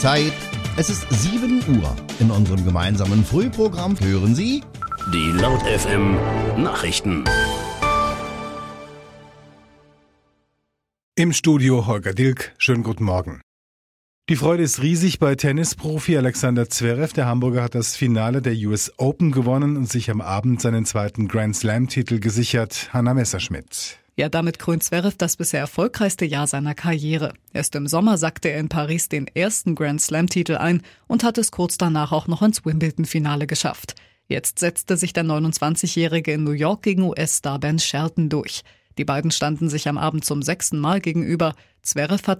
Zeit. Es ist 7 Uhr. In unserem gemeinsamen Frühprogramm hören Sie die Laut FM Nachrichten. Im Studio Holger Dilk. Schönen guten Morgen. Die Freude ist riesig bei Tennisprofi Alexander Zverev. Der Hamburger hat das Finale der US Open gewonnen und sich am Abend seinen zweiten Grand Slam-Titel gesichert. Hanna Messerschmidt. Ja, damit krönt Zverev das bisher erfolgreichste Jahr seiner Karriere. Erst im Sommer sackte er in Paris den ersten Grand Slam-Titel ein und hat es kurz danach auch noch ins Wimbledon-Finale geschafft. Jetzt setzte sich der 29-Jährige in New York gegen US-Star Ben Shelton durch. Die beiden standen sich am Abend zum 6. Mal gegenüber. Zverev hat